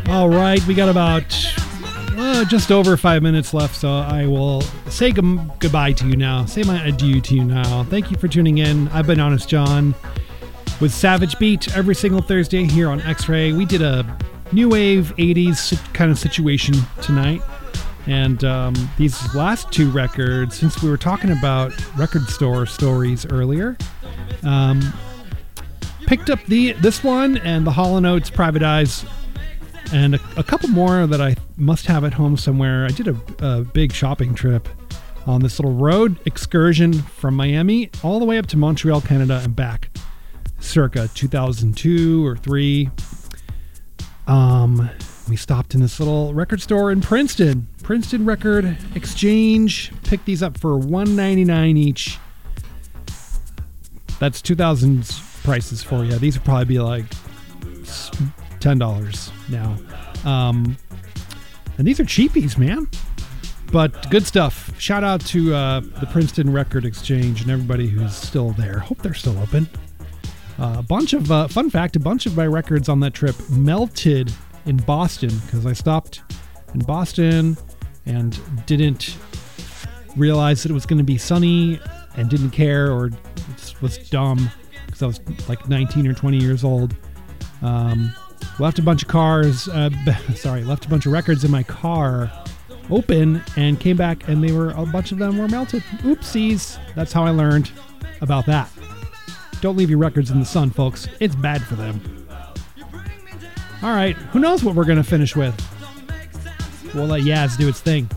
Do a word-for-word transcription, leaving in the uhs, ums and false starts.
All right, we got about uh, just over five minutes left, so I will say g- goodbye to you now. Say my adieu to you now. Thank you for tuning in. I've been Honest John with Savage Beat every single Thursday here on X-Ray. We did a new wave eighties kind of situation tonight. And um, these last two records, since we were talking about record store stories earlier, um, picked up the this one and the Hall and Oates Private Eyes, and a, a couple more that I must have at home somewhere. I did a, a big shopping trip on this little road excursion from Miami all the way up to Montreal, Canada, and back, circa two thousand two or three. Um, we stopped in this little record store in Princeton. Princeton Record Exchange. Picked these up for one dollar and ninety-nine cents each. That's two thousands prices for you. These would probably be like ten dollars now. Um, and these are cheapies, man. But good stuff. Shout out to uh, the Princeton Record Exchange and everybody who's still there. Hope they're still open. Uh, a bunch of, uh, fun fact, a bunch of my records on that trip melted in Boston because I stopped in Boston and didn't realize that it was going to be sunny and didn't care, or just was dumb because I was like nineteen or twenty years old. Um, left a bunch of cars, uh, sorry, left a bunch of records in my car open and came back and they were, a bunch of them were melted. Oopsies. That's how I learned about that. Don't leave your records in the sun, folks. It's bad for them. All right, who knows what we're going to finish with? We'll let Yaz do its thing.